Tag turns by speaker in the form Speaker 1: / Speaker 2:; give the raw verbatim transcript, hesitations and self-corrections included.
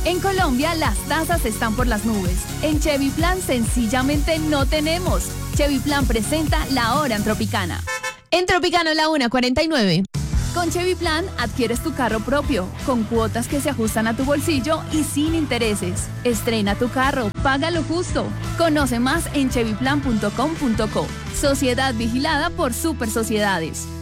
Speaker 1: En Colombia las tasas están por las nubes. En Chevy Plan sencillamente no tenemos. Chevy Plan presenta La Hora en Tropicana.
Speaker 2: En Tropicana la una cuarenta y nueve.
Speaker 1: Con Chevy Plan adquieres tu carro propio, con cuotas que se ajustan a tu bolsillo y sin intereses. Estrena tu carro, págalo justo. Conoce más en chevy plan punto com punto co. Sociedad vigilada por Super Sociedades.